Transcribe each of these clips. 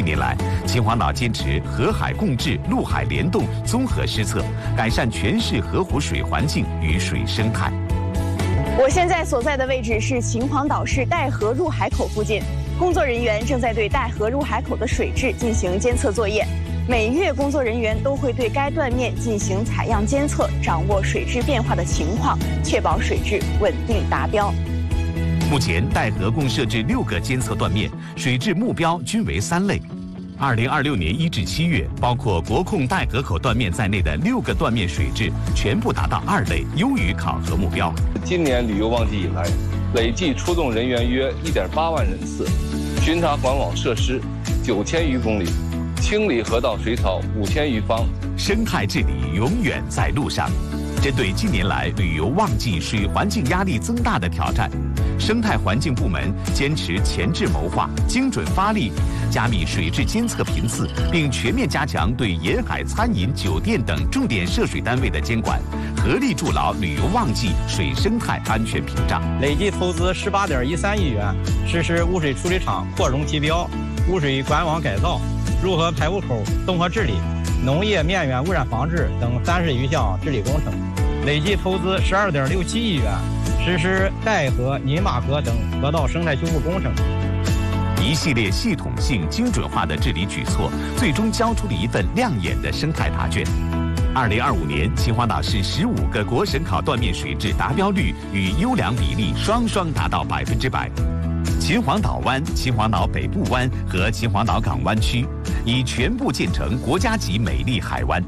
年来，秦皇岛坚持河海共治、陆海联动综合施策，改善全市河湖水环境与水生态。 我现在所在的位置是秦皇岛市戴河入海口附近，工作人员正在对戴河入海口的水质进行监测作业。每月，工作人员都会对该断面进行采样监测，掌握水质变化的情况，确保水质稳定达标。 目前，戴河共设置6个监测断面，水质目标均为3类。2026年1至7月，包括国控戴河口断面在内的6个断面水质全部达到2类，优于考核目标。 今年旅游旺季以来，累计出动人员约1.8万人次，巡查管网设施9000余公里。清理河道水草5000余方， 生态治理永远在路上。针对近年来旅游旺季水环境压力增大的挑战，生态环境部门坚持前置谋划、精准发力，加密水质监测频次，并全面加强对沿海餐饮、酒店等重点涉水单位的监管，合力筑牢旅游旺季水生态安全屏障。 累计投资18.13亿元，实施污水处理厂扩容提标、污水管网改造、入河排污口综合治理、农业面源污染防治等30余项治理工程，累计投资12.67亿元，实施戴河、宁马河等河道生态修复工程。 一系列系统性、精准化的治理举措，最终交出了一份亮眼的生态答卷。2025年，秦皇岛市15个国省考断面水质达标率与优良比例双双达到100%。秦皇岛湾、秦皇岛北部湾和秦皇岛港湾区已全部建成国家级美丽海湾。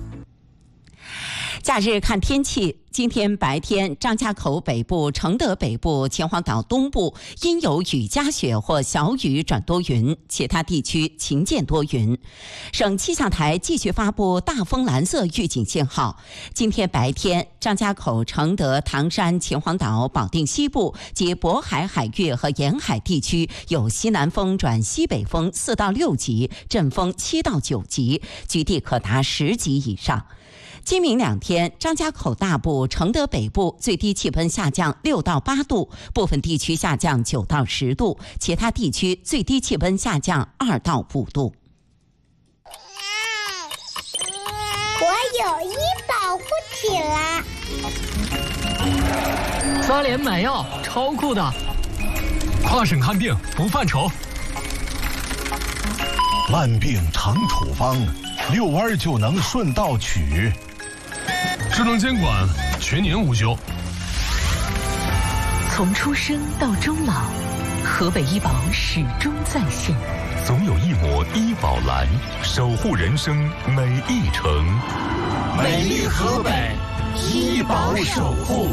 假日看天气，今天白天张家口北部、承德北部、秦皇岛东部阴有雨夹雪或小雨转多云，其他地区晴间多云。省气象台继续发布大风蓝色预警信号。今天白天，张家口、承德、唐山、秦皇岛、保定西部及渤海海域和沿海地区有西南风转西北风4到6级，阵风7到9级，局地可达10级以上。今明2天，张家口大部、承德北部最低气温下降6到8度，部分地区下降9到10度，其他地区最低气温下降2到5度。 我有医保护体啦！ 刷脸买药，超酷的！跨省看病不犯愁。 慢病常处方，遛弯就能顺道取。 智能监管，全年无休。 从出生到终老，河北医保始终在线。 总有一抹医保蓝，守护人生每一程。 美丽河北，医保守护。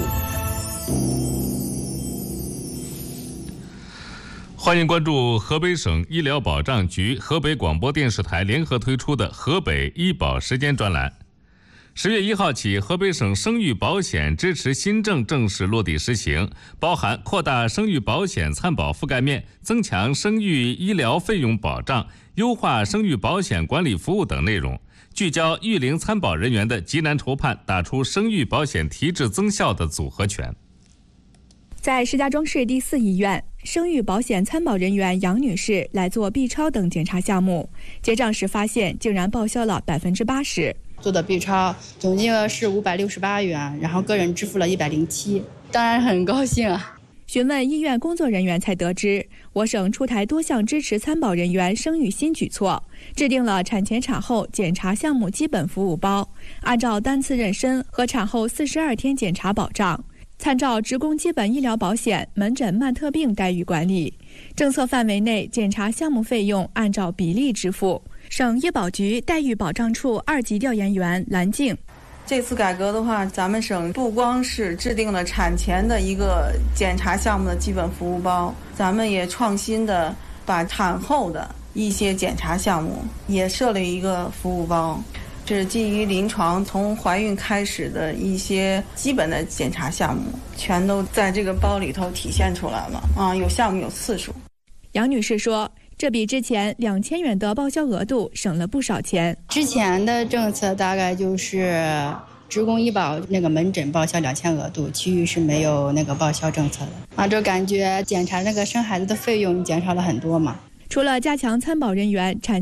欢迎关注河北省医疗保障局、河北广播电视台联合推出的河北医保时间专栏。10月1号起，河北省生育保险支持新政正式落地实行，包含扩大生育保险参保覆盖面、增强生育医疗费用保障、优化生育保险管理服务等内容，聚焦育龄参保人员的急难筹盼，打出生育保险提质增效的组合拳。 在石家庄市第4医院，生育保险参保人员杨女士来做 B 超等检查项目，结账时发现竟然报销了80%。 做的 B 超总金额是568元，然后个人支付了107，当然很高兴啊。 询问医院工作人员才得知，我省出台多项支持参保人员生育新举措，制定了产前产后检查项目基本服务包，按照单次妊娠和产后42天检查保障，参照职工基本医疗保险门诊慢特病待遇管理，政策范围内检查项目费用按照比例支付。省医保局待遇保障处2级调研员蓝静， 这次改革的话，咱们省不光是制定了产前的一个检查项目的基本服务包，咱们也创新的把产后的一些检查项目也设了一个服务包，这是基于临床从怀孕开始的一些基本的检查项目，全都在这个包里头体现出来了啊，有项目有次数。 杨女士说，这比之前2000元的报销额度省了不少钱。 之前的政策大概就是职工医保那个门诊报销2000额度，其余是没有那个报销政策的啊，就感觉检查那个生孩子的费用减少了很多嘛。 除了加强参保人员产